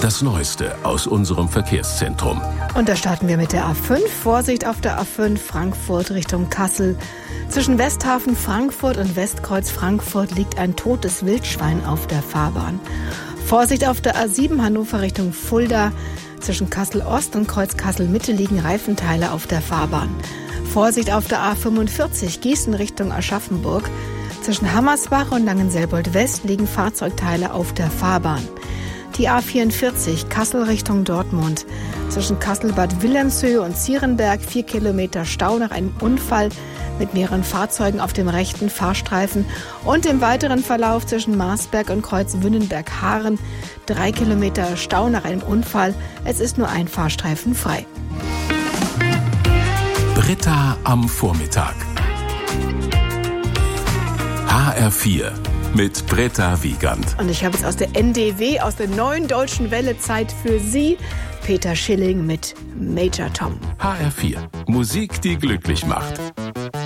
Das Neueste aus unserem Verkehrszentrum. Und da starten wir mit der A5. Vorsicht auf der A5 Frankfurt Richtung Kassel. Zwischen Westhafen Frankfurt und Westkreuz Frankfurt liegt ein totes Wildschwein auf der Fahrbahn. Vorsicht auf der A7 Hannover Richtung Fulda. Zwischen Kassel Ost und Kreuz Kassel Mitte liegen Reifenteile auf der Fahrbahn. Vorsicht auf der A45 Gießen Richtung Aschaffenburg. Zwischen Hammersbach und Langenselbold West liegen Fahrzeugteile auf der Fahrbahn. Die A44 Kassel Richtung Dortmund. Zwischen Kassel-Bad Wilhelmshöhe und Zierenberg 4 Kilometer Stau nach einem Unfall mit mehreren Fahrzeugen auf dem rechten Fahrstreifen. Und im weiteren Verlauf zwischen Marsberg und Kreuz-Wünnenberg-Haaren 3 Kilometer Stau nach einem Unfall. Es ist nur ein Fahrstreifen frei. Britta am Vormittag. HR4 mit Britta Wiegand. Und ich habe jetzt aus der NDW, aus der Neuen Deutschen Welle Zeit für Sie, Peter Schilling mit Major Tom. HR4. Musik, die glücklich macht.